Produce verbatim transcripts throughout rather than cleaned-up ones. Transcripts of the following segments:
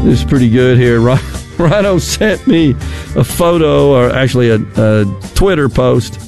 This is pretty good here. Rhino sent me a photo, or actually a, a Twitter post,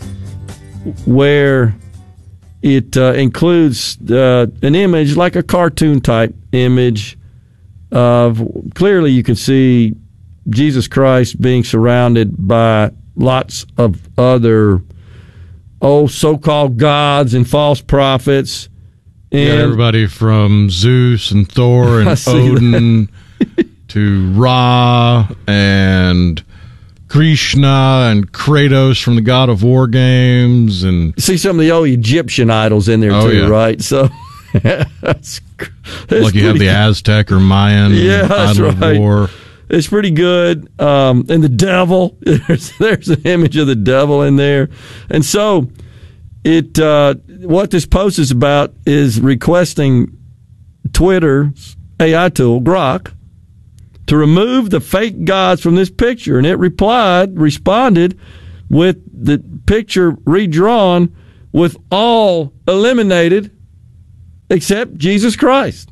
where it uh, includes uh, an image, like a cartoon-type image of, clearly you can see Jesus Christ being surrounded by lots of other oh so-called gods and false prophets. And you got everybody from Zeus and Thor and Odin to Ra and Krishna and Kratos from the God of War games, and see some of the old Egyptian idols in there oh, too, yeah. right? So that's, that's like you have the Aztec or Mayan yeah, idol right. of war. It's pretty good. Um, and the devil, there's, there's an image of the devil in there. And so it uh, what this post is about is requesting Twitter's A I tool, Grok, to remove the fake gods from this picture. And it replied, responded with the picture redrawn with all eliminated except Jesus Christ.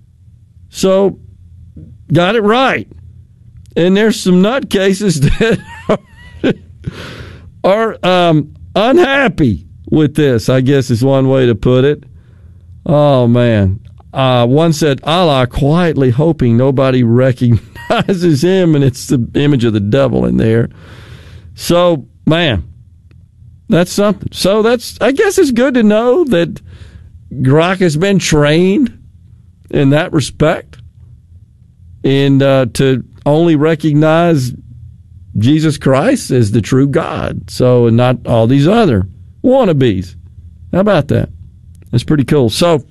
So, got it right. And there's some nutcases that are, are um, unhappy with this, I guess is one way to put it. Oh, man. Uh, one said, Allah quietly hoping nobody recognizes him, and it's the image of the devil in there. So, man, that's something. So that's, I guess it's good to know that Grok has been trained in that respect, and uh, to only recognize Jesus Christ as the true God. So, and not all these other wannabes. How about that? That's pretty cool. So,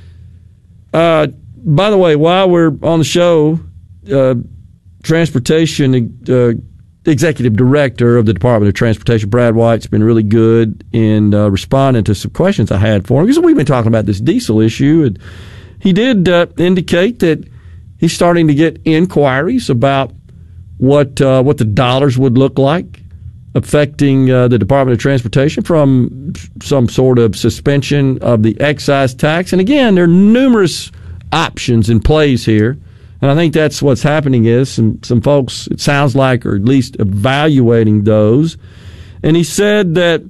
Uh, by the way, while we're on the show, uh, Transportation uh, Executive Director of the Department of Transportation, Brad White's been really good in uh, responding to some questions I had for him, because we've been talking about this diesel issue, and he did uh, indicate that he's starting to get inquiries about what uh, what the dollars would look like affecting uh, the Department of Transportation from some sort of suspension of the excise tax. And again, there are numerous options in plays here. And I think that's what's happening is some, some folks, it sounds like, are at least evaluating those. And he said that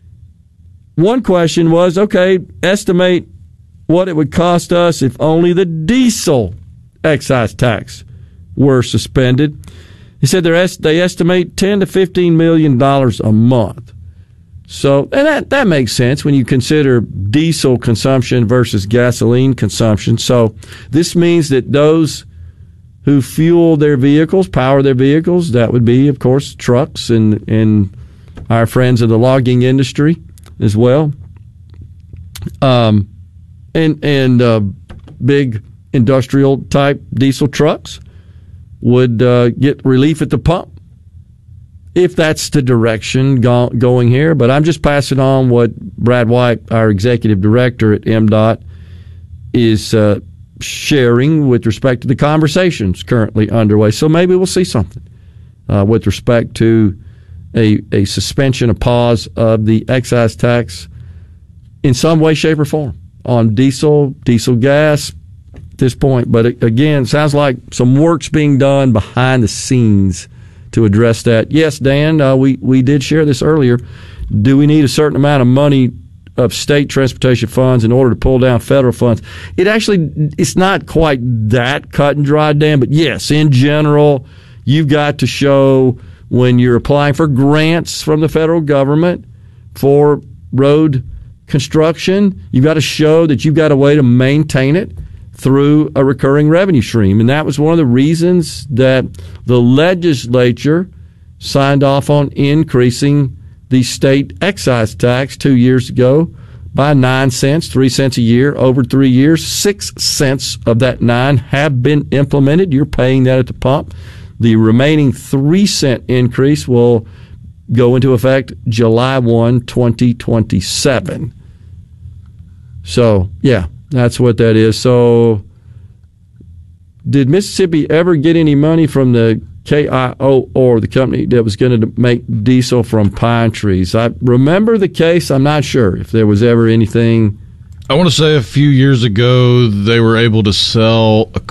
one question was, okay, estimate what it would cost us if only the diesel excise tax were suspended. He said they estimate ten to fifteen million dollars a month. So, and that, that makes sense when you consider diesel consumption versus gasoline consumption. So this means that those who fuel their vehicles, power their vehicles, that would be, of course, trucks and, and our friends in the logging industry as well. Um, and, and uh, big industrial type diesel trucks would uh, get relief at the pump, if that's the direction go- going here. But I'm just passing on what Brad White, our executive director at M D O T, is uh, sharing with respect to the conversations currently underway. So maybe we'll see something uh, with respect to a, a suspension, a pause of the excise tax in some way, shape, or form on diesel, diesel gas, this point. But again, sounds like some work's being done behind the scenes to address that. Yes, Dan, uh, we, we did share this earlier. Do we need a certain amount of money of state transportation funds in order to pull down federal funds? It actually, it's not quite that cut and dry, Dan, but yes, in general, you've got to show when you're applying for grants from the federal government for road construction, you've got to show that you've got a way to maintain it through a recurring revenue stream. And that was one of the reasons that the legislature signed off on increasing the state excise tax two years ago by nine cents, three cents a year over three years. Six cents of that nine have been implemented. You're paying that at the pump. The remaining three cent increase will go into effect July first, twenty twenty-seven. So, yeah. That's what that is. So, did Mississippi ever get any money from the K I O, or the company that was going to make diesel from pine trees? I remember the case. I'm not sure if there was ever anything. I want to say a few years ago they were able to sell a